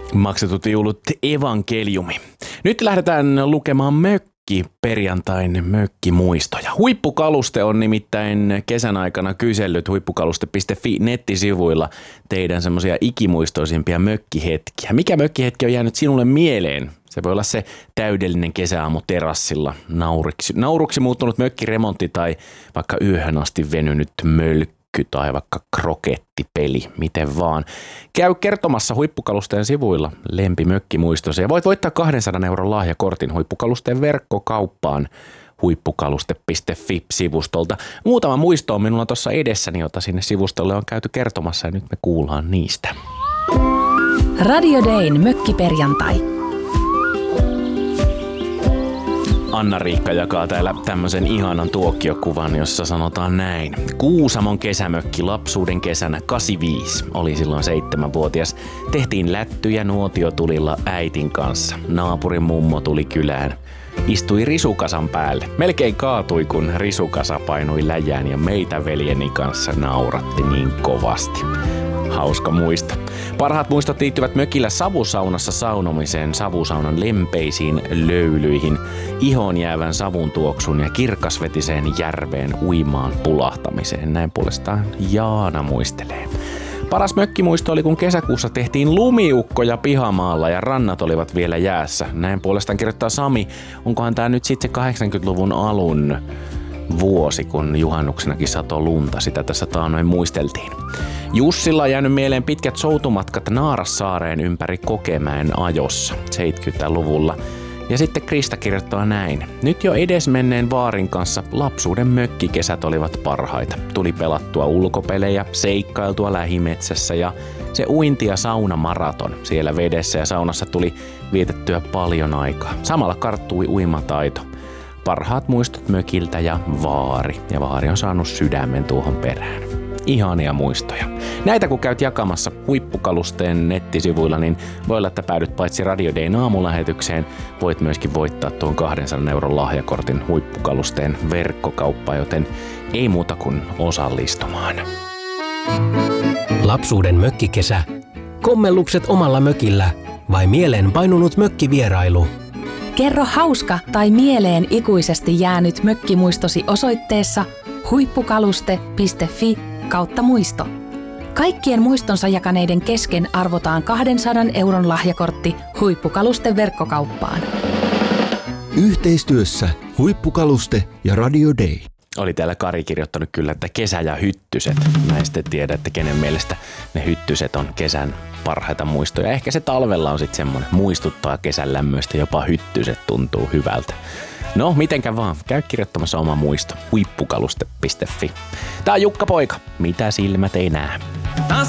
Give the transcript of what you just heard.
Maksetut viulut evankeliumi. Nyt lähdetään lukemaan perjantain mökkimuistoja. Huippukaluste on nimittäin kesän aikana kysellyt huippukaluste.fi nettisivuilla teidän semmoisia ikimuistoisimpia mökkihetkiä. Mikä mökkihetki on jäänyt sinulle mieleen? Se voi olla se täydellinen kesäaamu terassilla, nauruksi muuttunut mökkiremontti tai vaikka yöhön asti venynyt mölkky tai vaikka krokettipeli, miten vaan. Käy kertomassa Huippukalusteen sivuilla lempimökkimuistosi ja voit voittaa 200 € lahjakortin Huippukalusteen verkkokauppaan huippukaluste.fi-sivustolta. Muutama muisto on minulla tuossa edessäni, jota sinne sivustolle on käyty kertomassa ja nyt me kuullaan niistä. Radio Dayn mökkiperjantai. Anna-Riikka jakaa täällä tämmöisen ihanan tuokiokuvan, jossa sanotaan näin. Kuusamon kesämökki lapsuuden kesänä 85. Oli silloin 7-vuotias. Tehtiin lättyjä nuotiotulilla äitin kanssa. Naapurin mummo tuli kylään. Istui risukasan päälle. Melkein kaatui, kun risukasa painui läjään ja meitä veljeni kanssa nauratti niin kovasti. Hauska muisto. Parhaat muistot liittyvät mökillä savusaunassa saunomiseen, savusaunan lempeisiin löylyihin, ihoon jäävän savun tuoksun ja kirkasvetiseen järveen uimaan pulahtamiseen. Näin puolestaan Jaana muistelee. Paras mökkimuisto oli, kun kesäkuussa tehtiin lumiukkoja pihamaalla ja rannat olivat vielä jäässä. Näin puolestaan kirjoittaa Sami. Onkohan tää nyt sitten se 80-luvun alun vuosi, kun juhannuksenakin satoi lunta. Sitä tässä taannoin muisteltiin. Jussilla on jäänyt mieleen pitkät soutumatkat Naarassaareen ympäri Kokemäen ajossa 70-luvulla. Ja sitten Krista kirjoittaa näin. Nyt jo edesmenneen vaarin kanssa lapsuuden mökkikesät olivat parhaita. Tuli pelattua ulkopelejä, seikkailtua lähimetsässä ja se uinti- ja saunamaraton siellä vedessä ja saunassa tuli vietettyä paljon aikaa. Samalla karttui uimataito. Parhaat muistot mökiltä ja vaari. Ja vaari on saanut sydämen tuohon perään. Ihania muistoja. Näitä kun käyt jakamassa Huippukalusteen nettisivuilla, niin voi olla, että päädyt paitsi Radio Dayn aamulähetykseen, voit myöskin voittaa tuon 200 € lahjakortin Huippukalusteen verkkokauppaan, joten ei muuta kuin osallistumaan. Lapsuuden mökkikesä. Kommellukset omalla mökillä vai mieleen painunut mökkivierailu? Kerro hauska tai mieleen ikuisesti jäänyt mökkimuistosi osoitteessa huippukaluste.fi/muisto. Kaikkien muistonsa jakaneiden kesken arvotaan 200 € lahjakortti Huippukalusten verkkokauppaan. Yhteistyössä Huippukaluste ja Radio Day. Oli täällä Kari kirjoittanut kyllä, että kesä ja hyttyset. Mä en sitten tiedä, että kenen mielestä ne hyttyset on kesän parhaita muistoja. Ehkä se talvella on sitten semmoinen, muistuttaa kesän lämmöistä, jopa hyttyset tuntuu hyvältä. No, mitenkä vaan. Käy kirjoittamassa oma muisto. Huippukaluste.fi. Tää on Jukka Poika. Mitä silmät ei näe.